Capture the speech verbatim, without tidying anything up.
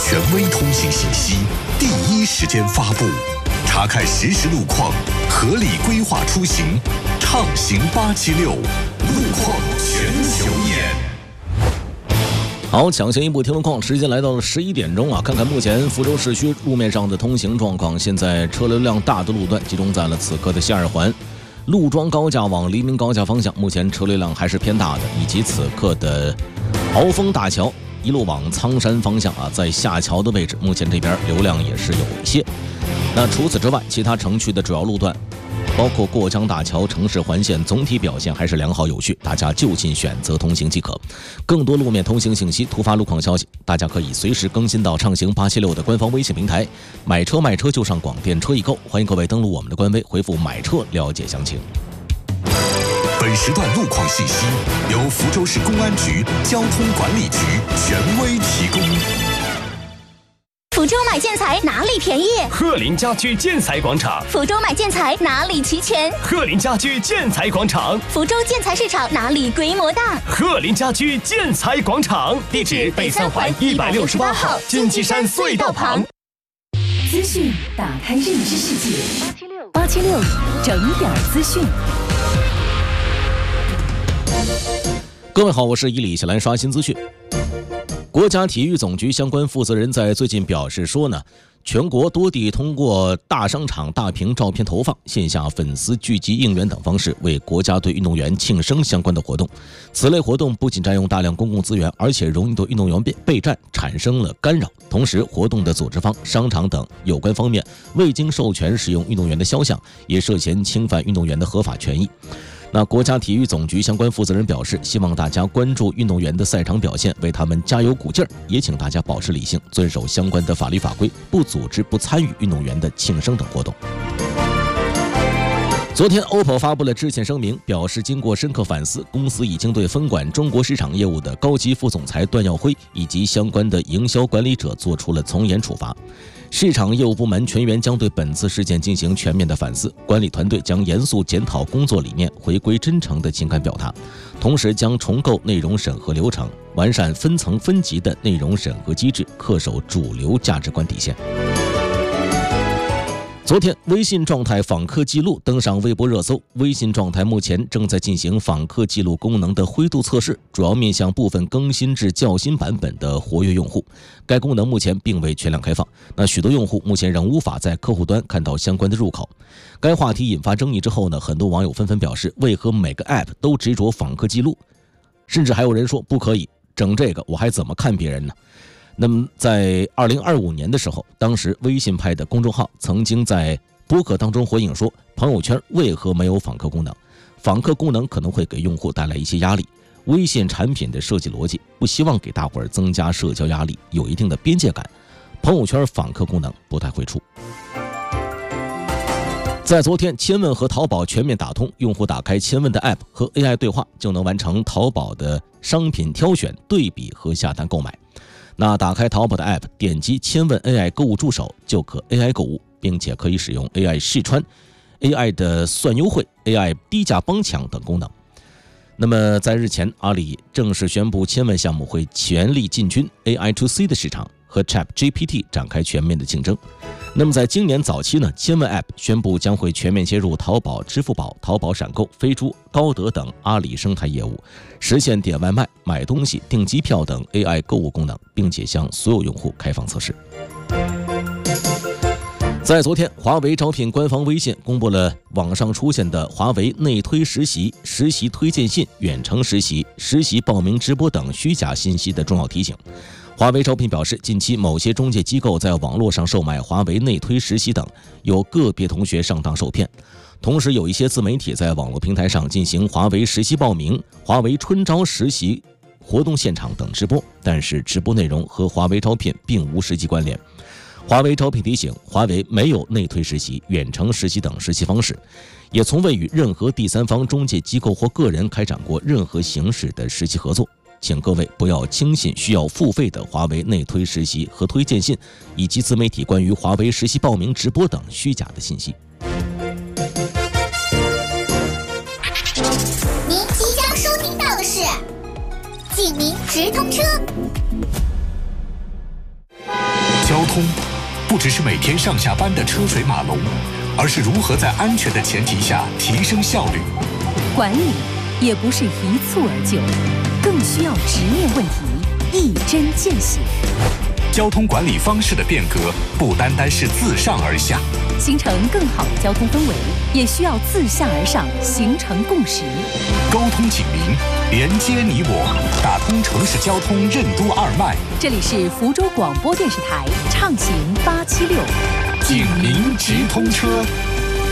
权威通行信息，第一时间发布，查看实时路况，合理规划出行，畅行八七六，路况全球眼。 好，抢先一步天文况，时间来到了十一点钟啊，看看目前福州市区路面上的通行状况。现在车流量大的路段集中在了此刻的下二环。陆庄高架往黎明高架方向，目前车流量还是偏大的，以及此刻的鳌峰大桥一路往苍山方向啊，在下桥的位置，目前这边流量也是有一些。那除此之外，其他城区的主要路段，包括过江大桥、城市环线，总体表现还是良好有序，大家就近选择通行即可。更多路面通行信息、突发路况消息，大家可以随时更新到畅行八七六的官方微信平台。买车卖车就上广电车易购，欢迎各位登录我们的官微，回复买车了解详情。 本时段路况信息由福州市公安局交通管理局权威提供。 福州买建材哪里便宜？ 鹤林家居建材广场。 福州买建材哪里齐全？ 鹤林家居建材广场。 福州建材市场哪里规模大？ 鹤林家居建材广场。地址北三环一百六十八号金鸡山隧道旁。 资讯打开认知世界，八七六整点资讯。 各位好，我是伊里，先来刷新资讯。国家体育总局相关负责人在最近表示说呢，全国多地通过大商场大屏照片投放、线下粉丝聚集应援等方式，为国家队运动员庆生相关的活动。此类活动不仅占用大量公共资源，而且容易对运动员备战产生了干扰。同时，活动的组织方、商场等有关方面未经授权使用运动员的肖像，也涉嫌侵犯运动员的合法权益。那国家体育总局相关负责人表示，希望大家关注运动员的赛场表现，为他们加油鼓劲儿，也请大家保持理性，遵守相关的法律法规，不组织、不参与运动员的庆生等活动。昨天 O P P O 发布了致歉声明，表示经过深刻反思，公司已经对分管中国市场业务的高级副总裁段耀辉以及相关的营销管理者做出了从严处罚。市场业务部门全员将对本次事件进行全面的反思，管理团队将严肃检讨工作理念，回归真诚的情感表达，同时将重构内容审核流程，完善分层分级的内容审核机制，恪守主流价值观底线。昨天，微信状态访客记录登上微博热搜。微信状态目前正在进行访客记录功能的灰度测试，主要面向部分更新至较新版本的活跃用户。该功能目前并未全量开放，那许多用户目前仍无法在客户端看到相关的入口。该话题引发争议之后呢，很多网友纷纷表示，为何每个 App 都执着访客记录？甚至还有人说，不可以整这个，我还怎么看别人呢？那么在二零二五年的时候，当时微信派的公众号曾经在播客当中回应说，朋友圈为何没有访客功能？访客功能可能会给用户带来一些压力。微信产品的设计逻辑不希望给大伙儿增加社交压力，有一定的边界感。朋友圈访客功能不太会出。在昨天，千问和淘宝全面打通，用户打开千问的 App 和 A I 对话，就能完成淘宝的商品挑选、对比和下单购买。那打开淘宝的 App， 点击千问 A I 购物助手就可 A I 购物，并且可以使用 A I 试穿、A I 的算优惠、A I 低价帮抢等功能。那么在日前，阿里正式宣布千问项目会全力进军 A I to C 的市场，和 ChatGPT 展开全面的竞争。那么在今年早期呢，千问 App 宣布将会全面切入淘宝、支付宝、淘宝闪购、飞猪、高德等阿里生态业务，实现点外卖、买东西、订机票等 A I 购物功能，并且向所有用户开放测试。在昨天，华为招聘官方微信公布了网上出现的华为内推实习、实习推荐信、远程实习、实习报名直播等虚假信息的重要提醒。华为招聘表示，近期某些中介机构在网络上售卖华为内推实习等，有个别同学上当受骗。同时，有一些自媒体在网络平台上进行华为实习报名、华为春招实习活动现场等直播，但是直播内容和华为招聘并无实际关联。华为招聘提醒，华为没有内推实习、远程实习等实习方式，也从未与任何第三方中介机构或个人开展过任何形式的实习合作。请各位不要轻信需要付费的华为内推实习和推荐信，以及自媒体关于华为实习报名直播等虚假的信息。 您即将收听到的是济民直通车。 通，不只是每天上下班的车水马龙，而是如何在安全的前提下提升效率。 管理也不是一蹴而就，更需要直面问题，一针见血。 交通管理方式的变革，不单单是自上而下， 形成更好的交通氛围，也需要自下而上形成共识。 沟通紧邻，连接你我，打通城市交通任督二脉。 这里是福州广播电视台畅行八七六， 紧邻直通车。